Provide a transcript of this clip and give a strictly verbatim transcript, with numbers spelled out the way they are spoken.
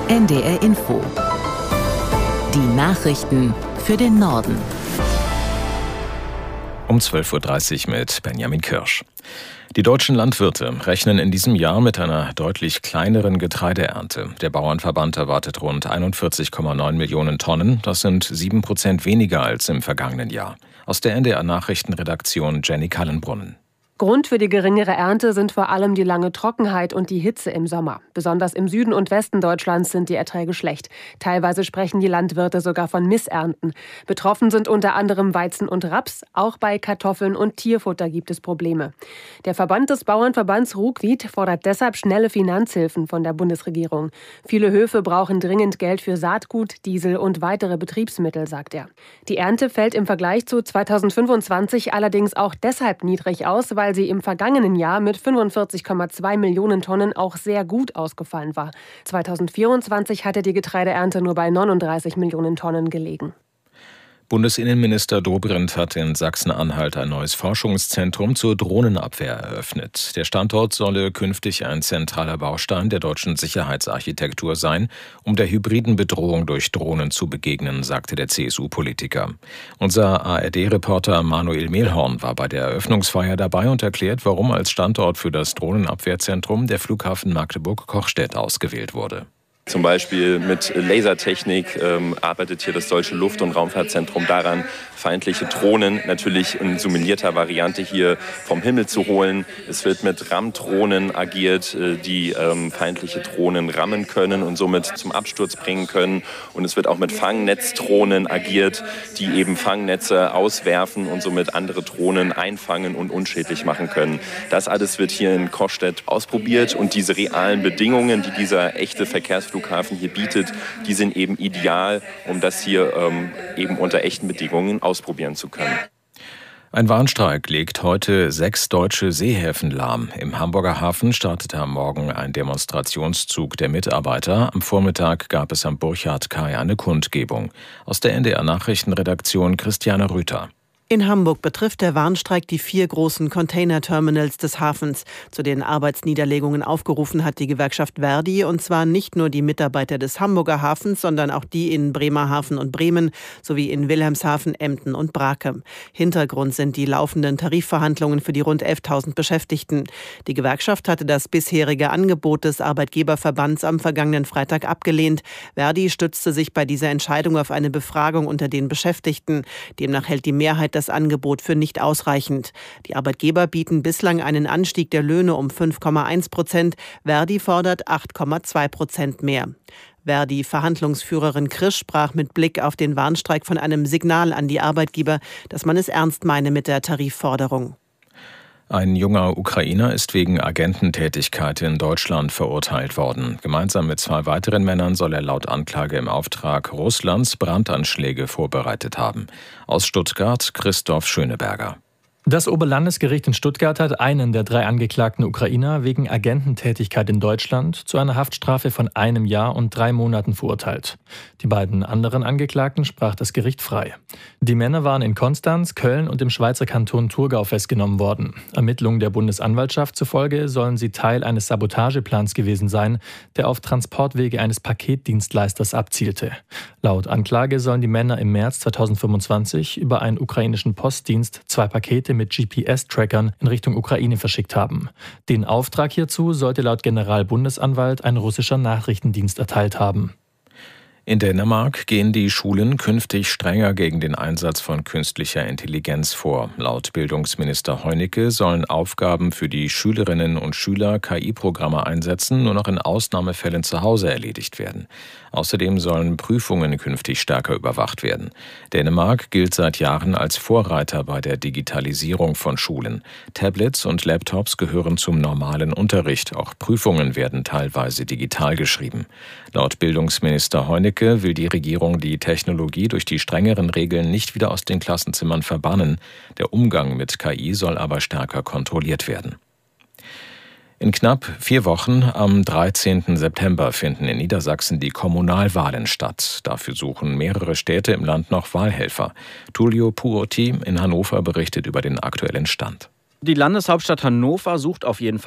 N D R Info. Die Nachrichten für den Norden. Um zwölf Uhr dreißig mit Benjamin Kirsch. Die deutschen Landwirte rechnen in diesem Jahr mit einer deutlich kleineren Getreideernte. Der Bauernverband erwartet rund einundvierzig Komma neun Millionen Tonnen. Das sind sieben Prozent weniger als im vergangenen Jahr. Aus der N D R-Nachrichtenredaktion Jenny Kallenbrunnen. Grund für die geringere Ernte sind vor allem die lange Trockenheit und die Hitze im Sommer. Besonders im Süden und Westen Deutschlands sind die Erträge schlecht. Teilweise sprechen die Landwirte sogar von Missernten. Betroffen sind unter anderem Weizen und Raps. Auch bei Kartoffeln und Tierfutter gibt es Probleme. Der Verband des Bauernverbands Ruckwied fordert deshalb schnelle Finanzhilfen von der Bundesregierung. Viele Höfe brauchen dringend Geld für Saatgut, Diesel und weitere Betriebsmittel, sagt er. Die Ernte fällt im Vergleich zu zweitausendfünfundzwanzig allerdings auch deshalb niedrig aus, weil weil sie im vergangenen Jahr mit fünfundvierzig Komma zwei Millionen Tonnen auch sehr gut ausgefallen war. zweitausendvierundzwanzig hatte die Getreideernte nur bei neununddreißig Millionen Tonnen gelegen. Bundesinnenminister Dobrindt hat in Sachsen-Anhalt ein neues Forschungszentrum zur Drohnenabwehr eröffnet. Der Standort solle künftig ein zentraler Baustein der deutschen Sicherheitsarchitektur sein, um der hybriden Bedrohung durch Drohnen zu begegnen, sagte der C S U-Politiker. Unser A R D-Reporter Manuel Mehlhorn war bei der Eröffnungsfeier dabei und erklärt, warum als Standort für das Drohnenabwehrzentrum der Flughafen Magdeburg-Kochstedt ausgewählt wurde. Zum Beispiel mit Lasertechnik ähm, arbeitet hier das Deutsche Luft- und Raumfahrtzentrum daran, feindliche Drohnen natürlich in simulierter Variante hier vom Himmel zu holen. Es wird mit Rammdrohnen agiert, äh, die ähm, feindliche Drohnen rammen können und somit zum Absturz bringen können. Und es wird auch mit Fangnetzdrohnen agiert, die eben Fangnetze auswerfen und somit andere Drohnen einfangen und unschädlich machen können. Das alles wird hier in Kochstedt ausprobiert und diese realen Bedingungen, die dieser echte Verkehrsflughafen Flughafen hier bietet, die sind eben ideal, um das hier ähm, eben unter echten Bedingungen ausprobieren zu können. Ein Warnstreik legt heute sechs deutsche Seehäfen lahm. Im Hamburger Hafen startete am Morgen ein Demonstrationszug der Mitarbeiter. Am Vormittag gab es am Burchard-Kai eine Kundgebung. Aus der N D R-Nachrichtenredaktion Christiane Rüther. In Hamburg betrifft der Warnstreik die vier großen Containerterminals des Hafens. Zu den Arbeitsniederlegungen aufgerufen hat die Gewerkschaft Verdi, und zwar nicht nur die Mitarbeiter des Hamburger Hafens, sondern auch die in Bremerhaven und Bremen sowie in Wilhelmshaven, Emden und Brakel. Hintergrund sind die laufenden Tarifverhandlungen für die rund elftausend Beschäftigten. Die Gewerkschaft hatte das bisherige Angebot des Arbeitgeberverbands am vergangenen Freitag abgelehnt. Verdi stützte sich bei dieser Entscheidung auf eine Befragung unter den Beschäftigten. Demnach hält die Mehrheit das Angebot für nicht ausreichend. Die Arbeitgeber bieten bislang einen Anstieg der Löhne um fünf Komma eins Prozent. Verdi fordert acht Komma zwei Prozent mehr. Verdi-Verhandlungsführerin Krisch sprach mit Blick auf den Warnstreik von einem Signal an die Arbeitgeber, dass man es ernst meine mit der Tarifforderung. Ein junger Ukrainer ist wegen Agententätigkeit in Deutschland verurteilt worden. Gemeinsam mit zwei weiteren Männern soll er laut Anklage im Auftrag Russlands Brandanschläge vorbereitet haben. Aus Stuttgart Christoph Schöneberger. Das Oberlandesgericht in Stuttgart hat einen der drei angeklagten Ukrainer wegen Agententätigkeit in Deutschland zu einer Haftstrafe von einem Jahr und drei Monaten verurteilt. Die beiden anderen Angeklagten sprach das Gericht frei. Die Männer waren in Konstanz, Köln und im Schweizer Kanton Thurgau festgenommen worden. Ermittlungen der Bundesanwaltschaft zufolge sollen sie Teil eines Sabotageplans gewesen sein, der auf Transportwege eines Paketdienstleisters abzielte. Laut Anklage sollen die Männer im März zweitausendfünfundzwanzig über einen ukrainischen Postdienst zwei Pakete mit G P S-Trackern in Richtung Ukraine verschickt haben. Den Auftrag hierzu sollte laut Generalbundesanwalt ein russischer Nachrichtendienst erteilt haben. In Dänemark gehen die Schulen künftig strenger gegen den Einsatz von künstlicher Intelligenz vor. Laut Bildungsminister Heunicke sollen Aufgaben für die Schülerinnen und Schüler K I-Programme einsetzen, nur noch in Ausnahmefällen zu Hause erledigt werden. Außerdem sollen Prüfungen künftig stärker überwacht werden. Dänemark gilt seit Jahren als Vorreiter bei der Digitalisierung von Schulen. Tablets und Laptops gehören zum normalen Unterricht. Auch Prüfungen werden teilweise digital geschrieben. Laut Bildungsminister Heunicke will die Regierung die Technologie durch die strengeren Regeln nicht wieder aus den Klassenzimmern verbannen. Der Umgang mit K I soll aber stärker kontrolliert werden. In knapp vier Wochen, am dreizehnten September, finden in Niedersachsen die Kommunalwahlen statt. Dafür suchen mehrere Städte im Land noch Wahlhelfer. Tullio Puoti in Hannover berichtet über den aktuellen Stand. Die Landeshauptstadt Hannover sucht auf jeden Fall